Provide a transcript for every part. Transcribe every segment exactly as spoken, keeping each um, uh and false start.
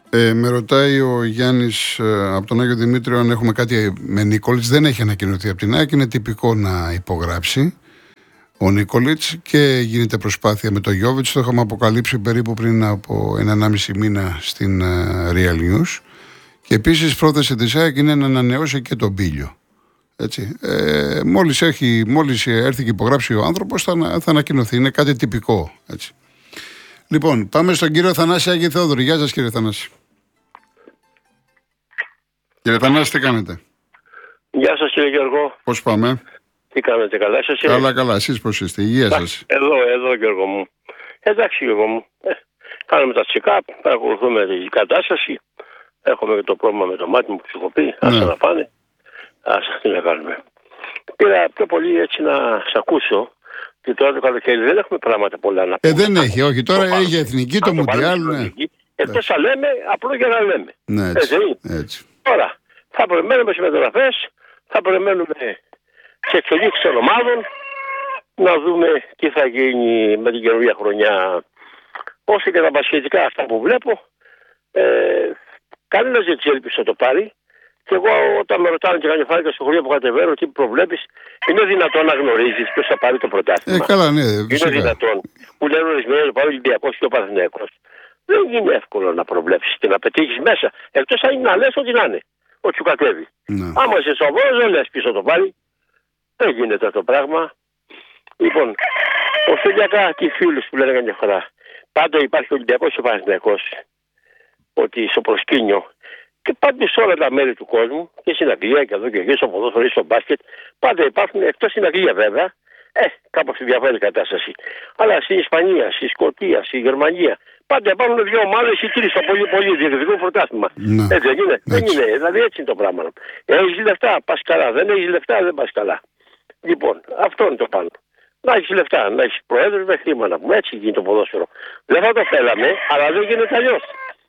Ε, με ρωτάει ο Γιάννης ε, από τον Άγιο Δημήτριο αν έχουμε κάτι με Νίκολιτς. Δεν έχει ανακοινωθεί από την ΑΕΚ. Είναι τυπικό να υπογράψει ο Νίκολιτς και γίνεται προσπάθεια με τον Γιόβιτς. Το είχαμε αποκαλύψει περίπου πριν από ένα ενάμιση μήνα στην uh, Real News. Και επίσης πρόθεση της ΑΕΚ είναι να ανανεώσει και τον Μπίλιο. Έτσι. Ε, μόλις, έχει, μόλις έρθει και υπογράψει ο άνθρωπος θα, θα ανακοινωθεί. Είναι κάτι τυπικό. Έτσι. Λοιπόν, πάμε στον κύριο Θανάση Άγιε Θεόδωρη. Γεια σας κύριε Θανάση. Κύριε Θανάση, τι κάνετε? Γεια σας κύριε Γιώργο. Πώς πάμε? Τι κάνετε, καλά εσείς? Καλά, καλά. Εσείς πώς είστε? Υγεία σας? Εδώ, εδώ Γιώργο μου. Εντάξει Γιώργο μου. Ε, κάνουμε τα check-up, παρακολουθούμε την κατάσταση. Έχουμε και το πρόβλημα με το μάτι μου που σου έχω πει. Ας Ναι. να πάνε. Ας τι να κάνουμε. Πήρα πιο πολύ έτσι να σε ακούσω. Και τώρα το καλοκαίρι δεν έχουμε πράγματα πολλά να πούμε. Ε, δεν έχει, όχι. Τώρα έχει εθνική, το Μουντιάλ. Ναι. Εκτός θα λέμε, απλό για να λέμε. Ναι, έτσι. Έτσι. έτσι. Τώρα, θα περιμένουμε σε μεταγραφές, θα περιμένουμε σε εξελίξεις των ομάδων, να δούμε τι θα γίνει με την καινούργια χρονιά. Όσο και τα μπασκετικά αυτά που βλέπω, ε, κανένας δεν ξέρει ποιος θα το πάρει. Και εγώ όταν με ρωτάνε και κάνει φάρηκα στο χωριό που κατεβαίνω, τι προβλέπεις, είναι δυνατόν να γνωρίζεις ποιος θα πάρει το πρωτάθλημα? Ε, καλά, ναι, φυσικά. Είναι δυνατόν. Που λένε ορισμένοι ότι πάρει ο Ολυμπιακός και ο Παναθηναϊκός. Δεν είναι εύκολο να προβλέψεις και να πετύχεις μέσα. Εκτός αν είναι να λες ότι να είναι. Ο Τσουκακέβη. Ναι. Άμα είσαι σοβαρός δεν λες ποιος θα το πάρει. Δεν γίνεται αυτό το πράγμα. Λοιπόν, ορθολογιακά και οι φίλους που λένε καμιά φορά. Πάντα υπάρχει ο Ολυμπιακός και ο Παναθηναϊκός. Ότι στο προσκήνιο. Και πάντως σε όλα τα μέρη του κόσμου, και στην Αγγλία και εδώ και εκεί, στο ποδόσφαιρο ή στο μπάσκετ, πάντα υπάρχουν, εκτός στην Αγγλία βέβαια, ε, κάπως διαφέρει η κατάσταση. Αλλά στην Ισπανία, στη Σκωτία, στη Γερμανία, πάντα υπάρχουν δύο ομάδες ή τρεις στο πολύ πολύ διεκδικητικό πρωτάθλημα. Ναι. Έτσι δεν είναι? Δεν Έτσι. είναι. Δηλαδή έτσι είναι το πράγμα. Έχεις λεφτά, πας καλά. Δεν έχεις λεφτά, δεν πας καλά. Λοιπόν, αυτό είναι το πάνω. Να έχεις λεφτά, να έχεις προέδρους με χρήμα να πούμε. Έτσι γίνεται το ποδόσφαιρο. Δεν θα το θέλαμε, αλλά δεν γίνεται αλλιώς.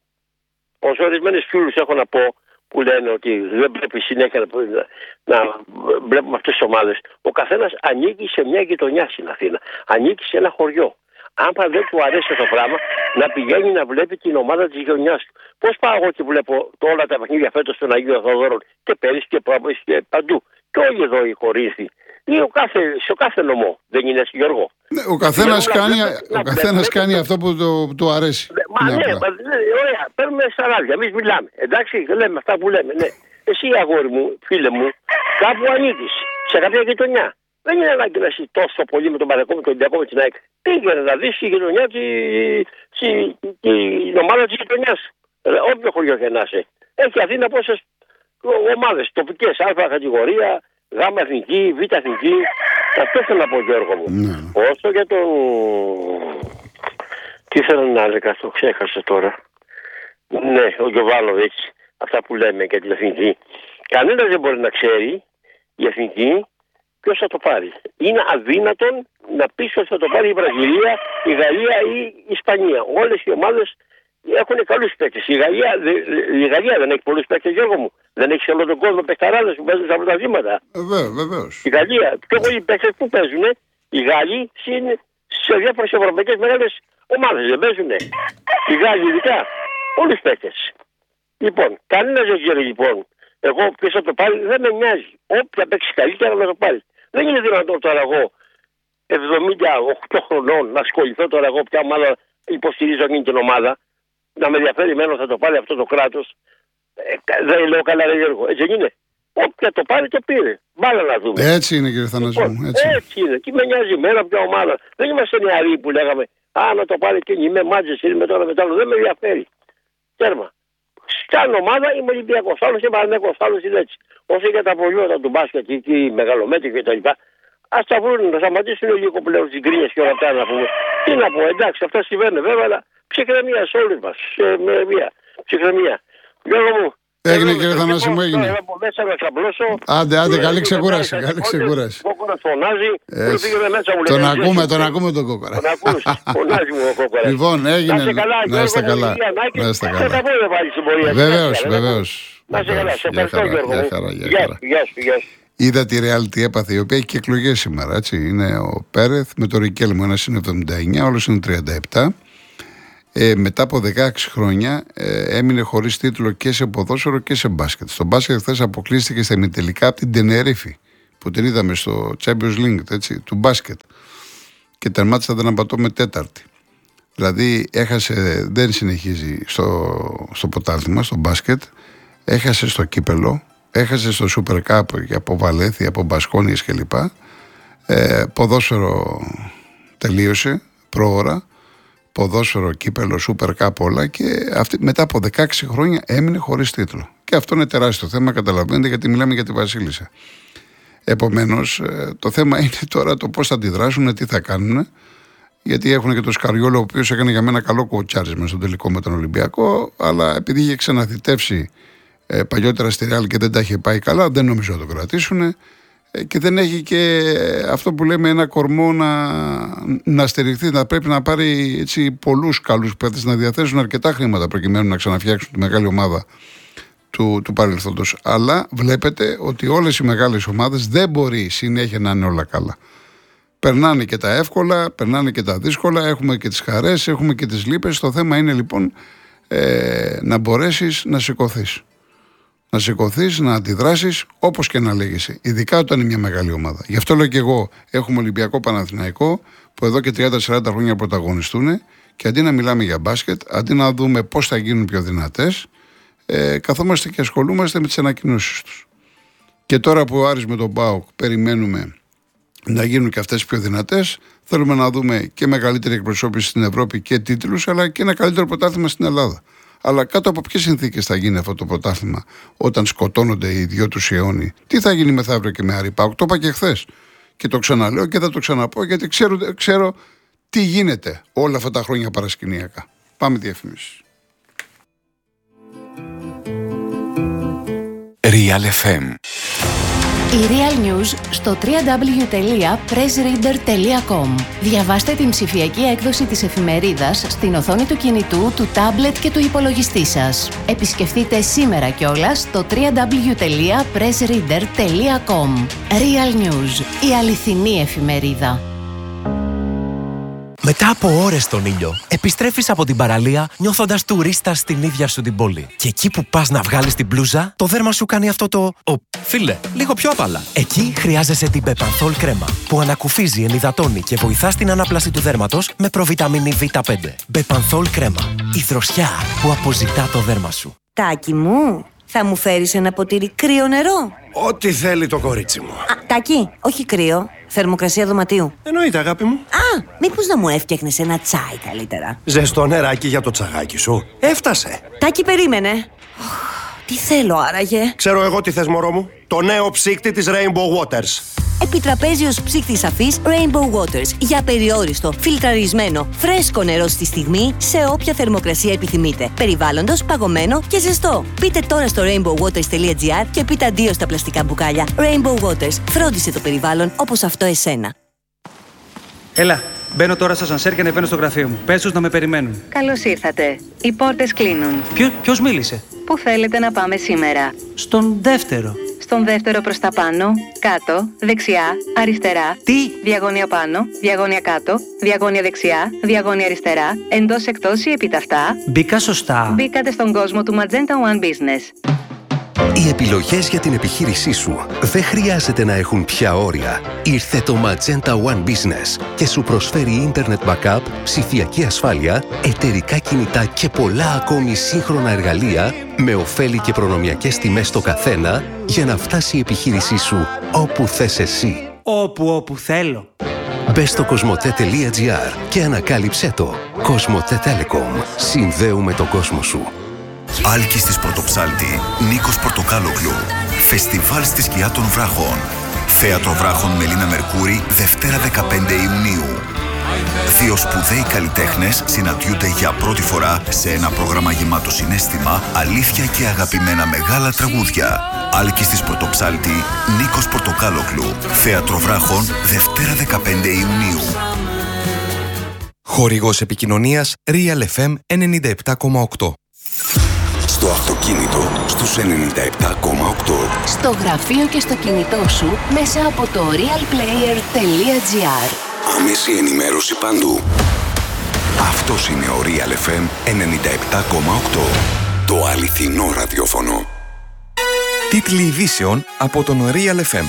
Όσο ορισμένες φίλους έχω να πω που λένε ότι δεν πρέπει συνέχεια να, να βλέπουμε αυτές τις ομάδες. Ο καθένας ανήκει σε μια γειτονιά στην Αθήνα. Ανήκει σε ένα χωριό. Άμα δεν του αρέσει αυτό το πράγμα, να πηγαίνει να βλέπει την ομάδα της γειτονιάς του. Πώς πάω εγώ και βλέπω όλα τα παιχνίδια φέτος στον Αγίο Θεοδόρο και πέρυσι και πρόπερσι και παντού. Και όλοι εδώ οι χωρίστη. Ή ο κάθε, σε κάθε νομό. Δεν είναι έτσι Γιώργο? Ναι, ο καθένας Βλέπω, κάνει, βλέπω, ο καθένας βλέπω, κάνει αυτό που του, του αρέσει. Μα Είναι ναι, απλά. μα, ναι, ωραία, παίρνουμε στα ράδια, εμείς μιλάμε. Εντάξει, λέμε αυτά που λέμε. Ναι. Εσύ, αγόρι μου, φίλε μου, κάπου ανήκεις, σε κάποια γειτονιά. Δεν είναι ανάγκη να είσαι τόσο πολύ με τον Παναθηναϊκό, με τον Ολυμπιακό, με την ΑΕΚ. Πήγαινε να δεις τη γειτονιά, τη, τη, την ομάδα της γειτονιάς. Ε, όποιο χωριό και να είσαι. Έχει Αθήνα πόσες ομάδες τοπικές, Α κατηγορία, Γ εθνική, Β εθνική. Αυτό θέλω να πω, Γιώργο μου. Ναι. Όσο για το. Τι θέλω να έλεγα, το ξέχασα τώρα. Ναι, ο Γιωβάνοβιτς, αυτά που λέμε για την εθνική. Κανένας δεν μπορεί να ξέρει η εθνική ποιος θα το πάρει. Είναι αδύνατον να πεις ότι θα το πάρει η Βραζιλία, η Γαλλία ή η Ισπανία. Όλες οι ομάδες έχουν καλούς παίκτες. Η Γαλλία, η Γαλλία δεν έχει πολλούς παίκτες, Γιώργο μου. Δεν έχει σε όλο τον κόσμο παιχταράδες που παίζουν στα πρωταθλήματα. Βεβαίως, βεβαίως. Η Γαλλία, πιο πολλοί παίκτες που παίζουν, οι Γάλλοι σε διάφορες ευρωπαϊκές μεγάλες ομάδες δεν παίζουν. Οι Γάλλοι ειδικά, όλους παίκτες. Λοιπόν, κανένας δεν ξέρει λοιπόν. Εγώ ποιος θα το πάρει δεν με νοιάζει. Όποια παίξει καλύτερα να το πάρει. Δεν είναι δυνατόν τώρα εγώ εβδομήντα οκτώ χρονών να ασχοληθώ τώρα εγώ ποια ομάδα υποστηρίζω εκείνη την ομάδα. Να με ενδιαφέρει εμένα θα το πάρει αυτό το κράτος. Ε, δεν λέω καλά ρε Γιώργο. Έτσι είναι. Όποια το πάρει το πήρε. Μπάλα να δούμε. Έτσι είναι κύριε Θανάση μου. Έτσι. Έτσι είναι. Τι με νοιάζει εμένα ποια ομάδα. Δεν είμαστε νεαροί που λέγαμε α να το πάρει εκείνη. Είμαι μάτζες, είμαι τώρα μετά. Δεν με ενδιαφέρει. Τέρμα. Σαν ομάδα είμαι Ολυμπιακός, άλλος είναι Παναθηναϊκός, άλλος είναι έτσι. Όσο για τα προϊόντα του μπάσκετ και οι μεγαλομέτροι και τα λοιπά, ας τα βρουν, να σταματήσουν λίγο πλέον τις γκρίνιες και όλα αυτά να πούμε. Τι να πω, εντάξει, αυτά συμβαίνουν βέβαια, αλλά ψυχραιμία σε όλους μας. Με μια ψυχραιμία. Γιώργο μου. Έγινε κύριε Θανάση μου, έγινε. Τώρα από μέσα να ξαπλώσω. Άντε, άντε, καλή ξεκούραση, καλή ξεκούραση. Ο Κόκορας φωνάζει, πήγαινε μέσα μου. Τον ακούμε, τον ακούμε τον Κόκορα. Τον ακούς, φωνάζει μου ο Κόκορας. Λοιπόν, έγινε, να είστε καλά. Να είστε καλά. Βεβαίως, βεβαίως. Να είστε καλά, σε ευχαριστώ Γιώργο. Γεια σου, γεια σου. Είδα τη Real τι έπαθε, η οποία έχει και εκλογές σήμερα. Έτσι. Είναι ο Πέρεθ με το Ρικέλμο, ένας είναι εβδομήντα εννιά, όλος είναι τριάντα επτά. Ε, μετά από δεκαέξι χρόνια ε, έμεινε χωρίς τίτλο και σε ποδόσφαιρο και σε μπάσκετ. Στο μπάσκετ χθες αποκλείστηκε στα ημιτελικά από την Τενερίφη, που την είδαμε στο Champions League, έτσι, του μπάσκετ. Και τερμάτισε, δεν απατώ, με τέταρτη. Δηλαδή έχασε, δεν συνεχίζει στο, στο πρωτάθλημα, στο μπάσκετ, έχασε στο κύπελο, έχασε στο Super Cup από Βαλένθια, από Μπασκόνιες κλπ. Ε, ποδόσφαιρο τελείωσε πρόωρα, ποδόσφαιρο, κύπελο, Super Cup, όλα, και αυτή, μετά από δεκαέξι χρόνια έμεινε χωρίς τίτλο. Και αυτό είναι τεράστιο θέμα, καταλαβαίνετε, γιατί μιλάμε για τη Βασίλισσα. Επομένως, το θέμα είναι τώρα το πώς θα αντιδράσουν, τι θα κάνουν, γιατί έχουν και τον Σκαριόλο, ο οποίος έκανε για μένα καλό κοουτσάρισμα στον τελικό με τον Ολυμπιακό, αλλά επειδή είχε ξαναθητεύσει ε, παλιότερα στη Ρεάλ και δεν τα είχε πάει καλά, δεν νομίζω να το κρατήσουν, ε, και δεν έχει και αυτό που λέμε ένα κορμό να, να στηριχθεί, να πρέπει να πάρει έτσι πολλούς καλούς παίκτες, να διαθέσουν αρκετά χρήματα προκειμένου να ξαναφτιάξουν τη μεγάλη ομάδα του, του παρελθόντος. Αλλά βλέπετε ότι όλες οι μεγάλες ομάδες δεν μπορεί συνέχεια να είναι όλα καλά. Περνάνε και τα εύκολα, περνάνε και τα δύσκολα, έχουμε και τις χαρές, έχουμε και τις λύπες. Το θέμα είναι λοιπόν ε, να μπορέσεις να σηκωθείς. Να σηκωθείς, να αντιδράσεις, όπως και να λέγεσαι. Ειδικά όταν είναι μια μεγάλη ομάδα. Γι' αυτό λέω και εγώ, έχουμε Ολυμπιακό Παναθηναϊκό, που εδώ και τριάντα σαράντα χρόνια πρωταγωνιστούν, και αντί να μιλάμε για μπάσκετ, αντί να δούμε πώς θα γίνουν πιο δυνατές, ε, καθόμαστε και ασχολούμαστε με τις ανακοινώσεις τους. Και τώρα που ο Άρης με τον ΠΑΟΚ περιμένουμε να γίνουν και αυτές πιο δυνατές, θέλουμε να δούμε και μεγαλύτερη εκπροσώπηση στην Ευρώπη και τίτλους, αλλά και ένα καλύτερο πρωτάθλημα στην Ελλάδα. Αλλά κάτω από ποιες συνθήκες θα γίνει αυτό το πρωτάθλημα, όταν σκοτώνονται οι δυο τους αιώνιοι? Τι θα γίνει μεθαύριο και με Άρη ΠΑΟΚ? Το είπα και χθες. Και το ξαναλέω και θα το ξαναπώ, γιατί ξέρω, ξέρω τι γίνεται όλα αυτά τα χρόνια παρασκηνιακά. Πάμε διαφημίσεις. Real εφ εμ. Η Real News στο double-u double-u double-u τελεία press reader τελεία com. Διαβάστε την ψηφιακή έκδοση της εφημερίδας στην οθόνη του κινητού, του τάμπλετ και του υπολογιστή σας. Επισκεφτείτε σήμερα κιόλας το double-u double-u double-u τελεία press reader τελεία com. Real News, η αληθινή εφημερίδα. Μετά από ώρες στον ήλιο, επιστρέφεις από την παραλία νιώθοντας τουρίστας στην ίδια σου την πόλη. Και εκεί που πας να βγάλεις την μπλούζα, το δέρμα σου κάνει αυτό το «Ω, φίλε, λίγο πιο απαλά». Εκεί χρειάζεσαι την Μπεπανθόλ κρέμα, που ανακουφίζει, ενυδατώνει και βοηθά στην ανάπλαση του δέρματος με προβιταμίνη βι πέντε. Μπεπανθόλ κρέμα, η δροσιά που αποζητά το δέρμα σου. Τάκη μου, θα μου φέρεις ένα ποτήρι κρύο νερό? Ό,τι θέλει το κορίτσι μου. Α, Τάκη, όχι κρύο. Θερμοκρασία δωματίου. Εννοείται, αγάπη μου. Α, μήπως να μου έφτιαχνες ένα τσάι καλύτερα? Ζεστό νεράκι για το τσαγάκι σου. Έφτασε. Τάκη, περίμενε. Τι θέλω άραγε? Ξέρω εγώ τι θες, μωρό μου. Το νέο ψύκτη της Rainbow Waters. Επιτραπέζιος ψύκτης αφής Rainbow Waters. Για περιόριστο, φιλτραρισμένο, φρέσκο νερό στη στιγμή, σε όποια θερμοκρασία επιθυμείτε. Περιβάλλοντος, παγωμένο και ζεστό. Μπείτε τώρα στο rainbow waters τελεία gr και πείτε αντίο στα πλαστικά μπουκάλια. Rainbow Waters. Φρόντισε το περιβάλλον όπως αυτό εσένα. Έλα, μπαίνω τώρα στο σανσέρ και ανεβαίνω στο γραφείο μου. Πες τους να με περιμένουν. Καλώς ήρθατε. Οι πόρτες κλείνουν. Ποιο, ποιος μίλησε? Πού θέλετε να πάμε σήμερα? Στον δεύτερο. Στον δεύτερο προς τα πάνω, κάτω, δεξιά, αριστερά. Τι? Διαγώνια πάνω, διαγώνια κάτω, διαγώνια δεξιά, διαγώνια αριστερά, εντός εκτός ή επιταυτά. Μπήκα σωστά. Μπήκατε στον κόσμο του Magenta One Business. Οι επιλογές για την επιχείρησή σου δεν χρειάζεται να έχουν πια όρια. Ήρθε το Magenta One Business και σου προσφέρει Internet Backup, ψηφιακή ασφάλεια, εταιρικά κινητά και πολλά ακόμη σύγχρονα εργαλεία με ωφέλη και προνομιακές τιμές στο καθένα για να φτάσει η επιχείρησή σου όπου θες εσύ. Όπου όπου θέλω. Μπες στο κοσμοτέ τελεία gr και ανακάλυψέ το. Κοσμοτέ Telecom. Συνδέουμε τον κόσμο σου. Άλκης της Πρωτοψάλτη, Νίκος Πορτοκάλογλου. Φεστιβάλ στη σκιά των βράχων. Θέατρο βράχων Μελίνα Μερκούρη, Δευτέρα δεκαπέντε Ιουνίου. Δύο σπουδαίοι καλλιτέχνες συναντιούνται για πρώτη φορά σε ένα πρόγραμμα γεμάτο συναίσθημα, αλήθεια και αγαπημένα μεγάλα τραγούδια. Άλκης της Πρωτοψάλτη, Νίκος Πορτοκάλογλου. Θέατρο βράχων, Δευτέρα δεκαπέντε Ιουνίου. Χορηγός επικοινωνίας Real εφ εμ ενενήντα επτά κόμμα οκτώ. Στο αυτοκίνητο στους ενενήντα επτά κόμμα οκτώ. Στο γραφείο και στο κινητό σου μέσα από το real player τελεία gr. Άμεση ενημέρωση παντού. Αυτός είναι ο Real εφ εμ ενενήντα επτά κόμμα οκτώ. Το αληθινό ραδιόφωνο. Τίτλοι ειδήσεων από τον Real εφ εμ.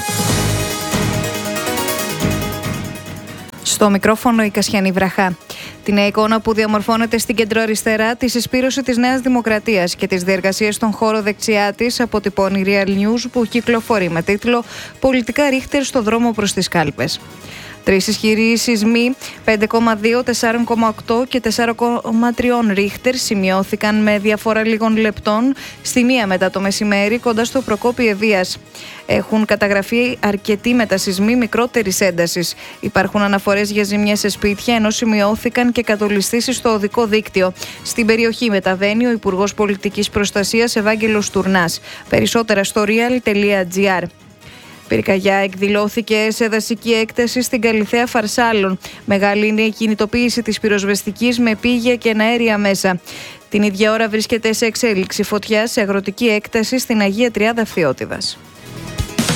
Στο μικρόφωνο η Κασιανή Βραχά. Την νέα εικόνα που διαμορφώνεται στην κεντροαριστερά, τη συσπήρωση της Νέας Δημοκρατίας και τις διεργασίες στον χώρο δεξιά της αποτυπώνει Real News, που κυκλοφορεί με τίτλο «Πολιτικά Ρίχτερ στο δρόμο προς τις κάλπες». Τρεις ισχυροί σεισμοί, πέντε κόμμα δύο, τέσσερα κόμμα οκτώ και τέσσερα κόμμα τρία Ρίχτερ, σημειώθηκαν με διαφορά λίγων λεπτών στη μία μετά το μεσημέρι κοντά στο Προκόπη Ευβοίας. Έχουν καταγραφεί αρκετοί μετασεισμοί μικρότερης έντασης. Υπάρχουν αναφορές για ζημιές σε σπίτια, ενώ σημειώθηκαν και κατολιστήσεις στο οδικό δίκτυο. Στην περιοχή μεταβαίνει ο Υπουργός Πολιτικής Προστασίας Ευάγγελος Τουρνάς. Περισσότερα στο real τελεία gr. Πυρκαγιά εκδηλώθηκε σε δασική έκταση στην Καλιθέα Φαρσάλων. Μεγάλη είναι η κινητοποίηση της πυροσβεστικής με πύγια και εναέρια μέσα. Την ίδια ώρα βρίσκεται σε εξέλιξη φωτιά σε αγροτική έκταση στην Αγία Τριάδα Φθιώτιδας.